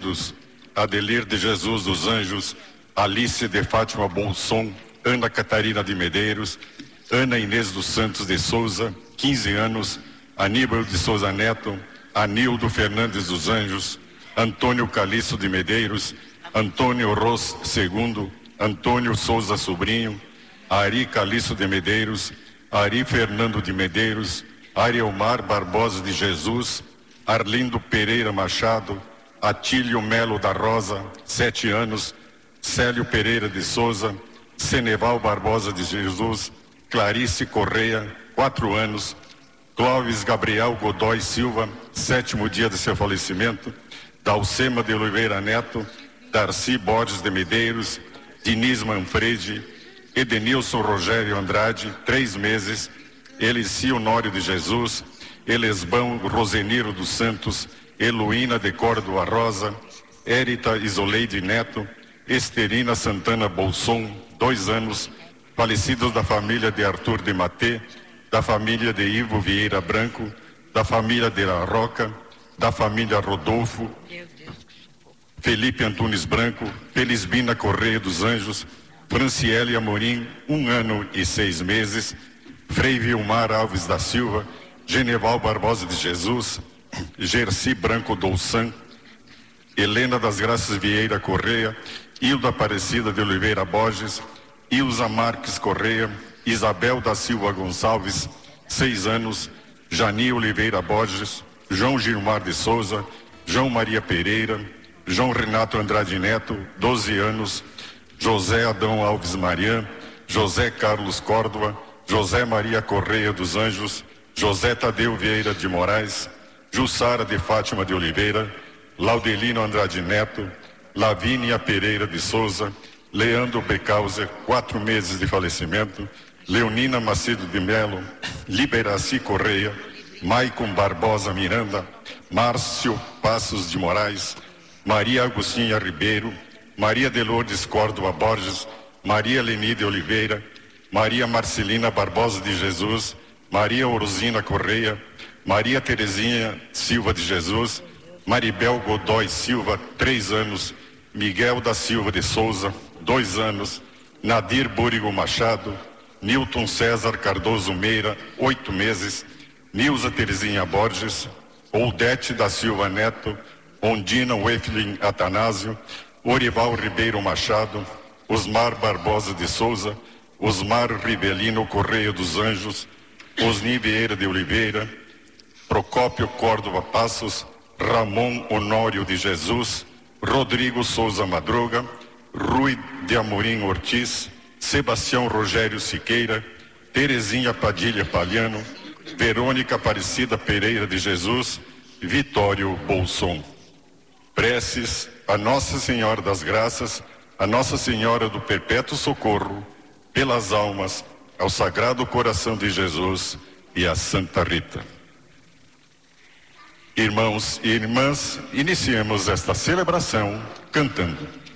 falecidos: Adelir de Jesus dos Anjos, Alice de Fátima Bonson, Ana Catarina de Medeiros, Ana Inês dos Santos de Souza, 15 anos, Aníbal de Souza Neto, Anildo Fernandes dos Anjos, Antônio Calixto de Medeiros, Antônio Ros II, Antônio Souza Sobrinho, Ari Calixto de Medeiros, Ari Fernando de Medeiros, Arielmar Barbosa de Jesus, Arlindo Pereira Machado, Atílio Melo da Rosa, 7 anos, Célio Pereira de Souza, Ceneval Barbosa de Jesus, Clarice Correia, 4 anos, Clóvis Gabriel Godoy Silva, 7º dia de seu falecimento, Dalcema de Oliveira Neto, Darcy Borges de Medeiros, Diniz Manfredi, Edenilson Rogério Andrade, 3 meses, Elici Honório de Jesus, Elesbão Roseniro dos Santos, Heloína de Córdoba Rosa, Érita Isoleide Neto, Esterina Santana Bolson, 2 anos, falecidos da família de Arthur de Maté, da família de Ivo Vieira Branco, da família de La Roca, da família Rodolfo, Felipe Antunes Branco, Felisbina Correia dos Anjos, Franciele Amorim, 1 ano e 6 meses, Frei Vilmar Alves da Silva, Geneval Barbosa de Jesus, Gerci Branco Dolçan, Helena das Graças Vieira Correia, Hilda Aparecida de Oliveira Borges, Ilza Marques Correia, Isabel da Silva Gonçalves, 6 anos, Jani Oliveira Borges, João Gilmar de Souza, João Maria Pereira, João Renato Andrade Neto, 12 anos, José Adão Alves Marian, José Carlos Córdova, José Maria Correia dos Anjos, José Tadeu Vieira de Moraes, Jussara de Fátima de Oliveira, Laudelino Andrade Neto, Lavínia Pereira de Souza, Leandro Becauser, 4 meses de falecimento, Leonina Macedo de Melo, Liberaci Correia, Maicon Barbosa Miranda, Márcio Passos de Moraes, Maria Agostinha Ribeiro, Maria de Lourdes Córdova Borges, Maria Leni de Oliveira, Maria Marcelina Barbosa de Jesus, Maria Orosina Correia, Maria Terezinha Silva de Jesus, Maribel Godoy Silva, 3 anos, Miguel da Silva de Souza, 2 anos, Nadir Búrigo Machado, Nilton César Cardoso Meira, 8 meses, Nilza Terezinha Borges, Oldete da Silva Neto, Ondina Weflin Atanásio, Orival Ribeiro Machado, Osmar Barbosa de Souza, Osmar Ribelino Correia dos Anjos, Osni Vieira de Oliveira, Procópio Córdova Passos, Ramon Honório de Jesus, Rodrigo Souza Madruga, Rui de Amorim Ortiz, Sebastião Rogério Siqueira, Terezinha Padilha Palhano, Verônica Aparecida Pereira de Jesus, Vitório Bolson. Preces a Nossa Senhora das Graças, a Nossa Senhora do Perpétuo Socorro, pelas almas, ao Sagrado Coração de Jesus e a Santa Rita. Irmãos e irmãs, iniciemos esta celebração cantando.